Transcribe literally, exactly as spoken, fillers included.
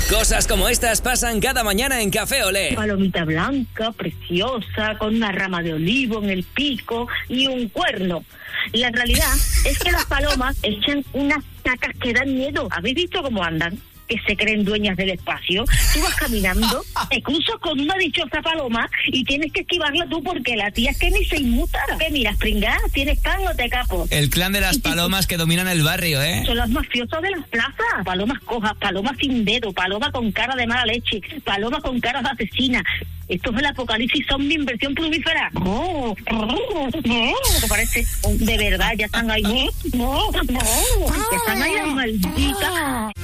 Cosas como estas pasan cada mañana en Café Olé. Palomita blanca, preciosa, con una rama de olivo en el pico y un cuerno. La realidad es que las palomas echan unas cacas que dan miedo. ¿Habéis visto cómo andan? Que se creen dueñas del espacio. Tú vas caminando, te cruzas con una dichosa paloma y tienes que esquivarla tú porque la tía es que ni se inmuta. ¿Qué miras, pringá? ¿Tienes pan o te capo? El clan de las palomas que dominan el barrio, ¿eh? Son las mafiosas de las plazas. Palomas cojas, palomas sin dedo, paloma con cara de mala leche, paloma con cara de asesina. Esto es el apocalipsis zombie en versión plumífera. No, no, no, ¿te parece? De verdad, ya están ahí. No, no, no. Ya están ahí las malditas.